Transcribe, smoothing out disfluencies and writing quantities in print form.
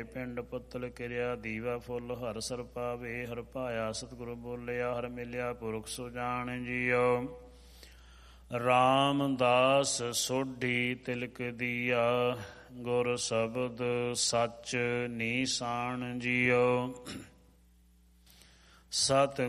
ਪਿੰਡ ਪੁੱਤਲ ਕਿਰਿਆ ਦੀਵਾ ਫੁੱਲ ਹਰ ਸਰ ਪਾਵੇ। ਹਰ ਪਾਇਆ ਸਤਿਗੁਰੂ ਬੋਲਿਆ ਹਰ ਮਿਲਿਆ ਪੁਰਖ ਸੁਜਾਨ ਜੀਓ। ਰਾਮਦਾਸ ਸੋਢੀ ਤਿਲਕ ਦੀਆ ਗੁਰ ਸ਼ਬਦ ਸੱਚ ਨੀਸਾਨ ਜੀਓ। ਸਤ